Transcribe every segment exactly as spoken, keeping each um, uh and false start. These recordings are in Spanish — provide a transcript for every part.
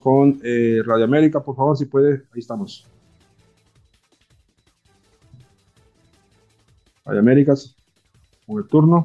con eh, Radio América, por favor, si puede. Ahí estamos. Radio Américas, con el turno.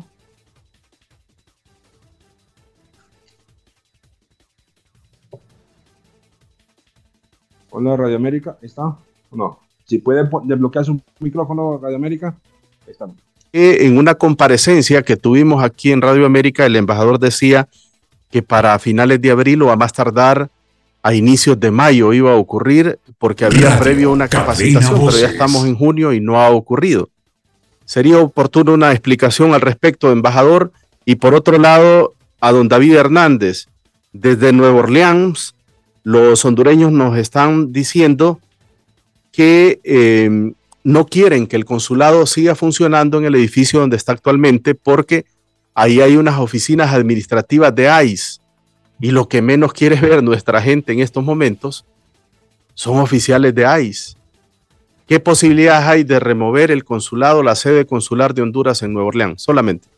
Hola, Radio América, ¿ahí está? ¿O no? Si puede desbloquear su micrófono, Radio América, ahí estamos. En una comparecencia que tuvimos aquí en Radio América, el embajador decía que para finales de abril o a más tardar a inicios de mayo iba a ocurrir, porque había Radio previo una capacitación, pero ya estamos en junio y no ha ocurrido. Sería oportuna una explicación al respecto, embajador. Y por otro lado, a don David Hernández, desde Nueva Orleans, los hondureños nos están diciendo que eh, no quieren que el consulado siga funcionando en el edificio donde está actualmente, porque ahí hay unas oficinas administrativas de I C E, y lo que menos quiere ver nuestra gente en estos momentos son oficiales de I C E. ¿Qué posibilidades hay de remover el consulado, la sede consular de Honduras en Nueva Orleans? Solamente.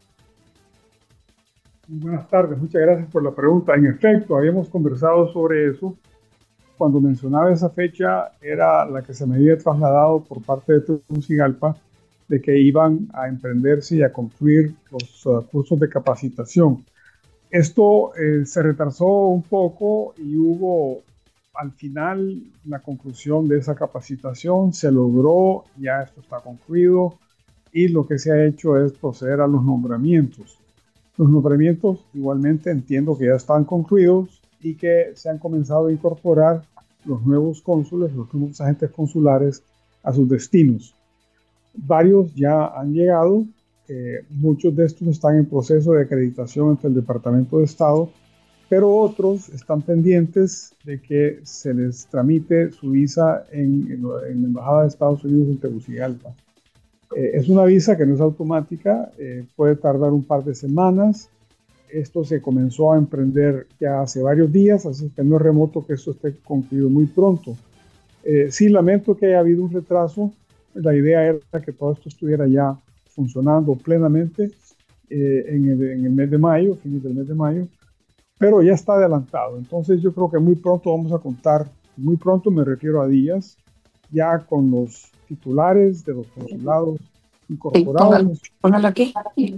Buenas tardes, muchas gracias por la pregunta. En efecto, habíamos conversado sobre eso. Cuando mencionaba esa fecha, era la que se me había trasladado por parte de Tegucigalpa, de que iban a emprenderse y a concluir los uh, cursos de capacitación. Esto eh, se retrasó un poco y hubo al final la conclusión de esa capacitación, se logró, ya esto está concluido, y lo que se ha hecho es proceder a los nombramientos. Los nombramientos igualmente entiendo que ya están concluidos y que se han comenzado a incorporar los nuevos cónsules, los nuevos agentes consulares a sus destinos. Varios ya han llegado, eh, muchos de estos están en proceso de acreditación ante el Departamento de Estado, pero otros están pendientes de que se les tramite su visa en, en, en la Embajada de Estados Unidos en Tegucigalpa. Eh, es una visa que no es automática, eh, puede tardar un par de semanas. Esto se comenzó a emprender ya hace varios días, así que no es remoto que esto esté concluido muy pronto. Eh, sí, lamento que haya habido un retraso. La idea era que todo esto estuviera ya funcionando plenamente eh, en, el, en el mes de mayo, fines del mes de mayo, pero ya está adelantado. Entonces yo creo que muy pronto vamos a contar, muy pronto me refiero a días, ya con los titulares de los consulados incorporados, sí, póngalo aquí.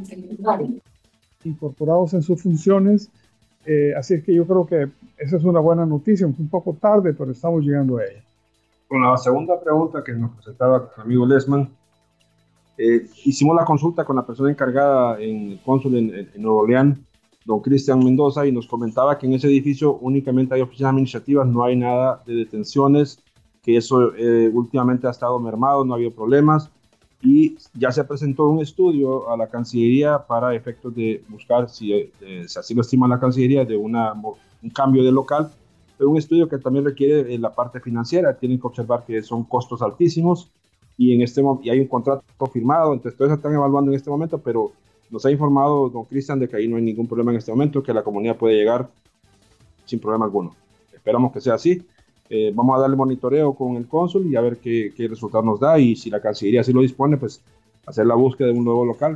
incorporados en sus funciones. Eh, así es que yo creo que esa es una buena noticia, un poco tarde, pero estamos llegando a ella. Con la segunda pregunta que nos presentaba el amigo Lesman, eh, hicimos la consulta con la persona encargada en el cónsul en, en Nueva Orleans, don Cristian Mendoza, y nos comentaba que en ese edificio únicamente hay oficinas administrativas, no hay nada de detenciones, que eso eh, últimamente ha estado mermado, no ha habido problemas, y ya se presentó un estudio a la Cancillería para efectos de buscar, si, eh, si así lo estima la Cancillería, de una, un cambio de local, pero un estudio que también requiere eh, la parte financiera. Tienen que observar que son costos altísimos, y, en este, y hay un contrato firmado, entonces todos están evaluando en este momento, pero nos ha informado don Cristian de que ahí no hay ningún problema en este momento, que la comunidad puede llegar sin problema alguno. Esperamos que sea así. Eh, vamos a darle monitoreo con el cónsul y a ver qué, qué resultado nos da, y si la Cancillería así lo dispone, pues hacer la búsqueda de un nuevo local.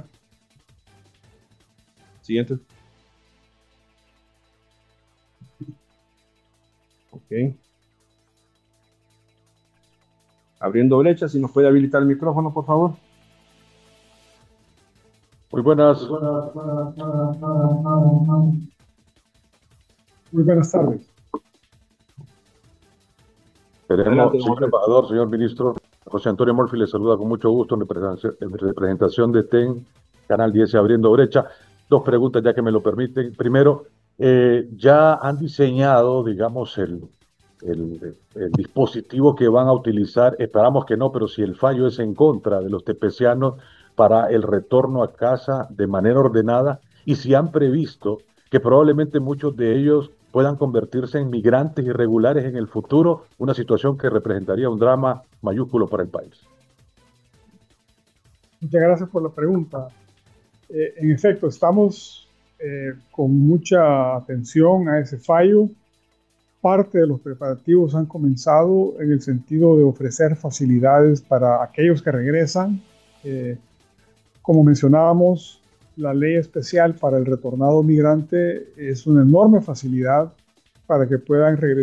Siguiente. Ok. Abriendo brecha, si nos puede habilitar el micrófono, por favor. Muy buenas. Muy buenas tardes. Queremos, señor embajador, señor ministro, José Antonio Murphy le saluda con mucho gusto en representación de T E N, Canal diez, Abriendo Brecha. Dos preguntas, ya que me lo permiten. Primero, eh, ¿ya han diseñado, digamos, el, el, el dispositivo que van a utilizar? Esperamos que no, pero si el fallo es en contra de los tepecianos, para el retorno a casa de manera ordenada, y si han previsto que probablemente muchos de ellos puedan convertirse en migrantes irregulares en el futuro, una situación que representaría un drama mayúsculo para el país. Muchas gracias por la pregunta. Eh, en efecto, estamos eh, con mucha atención a ese fallo. Parte de los preparativos han comenzado en el sentido de ofrecer facilidades para aquellos que regresan. Eh, como mencionábamos, la ley especial para el retornado migrante es una enorme facilidad para que puedan regresar